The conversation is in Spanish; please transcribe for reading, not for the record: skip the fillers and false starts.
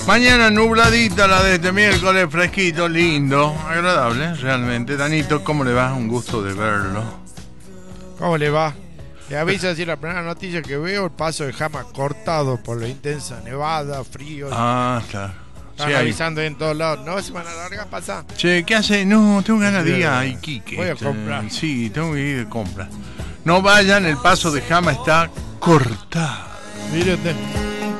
Mañana nubladita la de este miércoles, fresquito, lindo, agradable, realmente. Danito, ¿cómo le va? Un gusto de verlo. ¿Cómo le va? Le aviso así la primera noticia que veo, el paso de Jama cortado por la intensa nevada, frío. Ah, claro. Están Sí, avisando en todos lados. No, semana larga pasa. Che, ¿qué hace? No, tengo ganas de ir a Iquique. Voy a comprar. Sí, tengo que ir de compra. No vayan, el paso de Jama está cortado. Mire usted.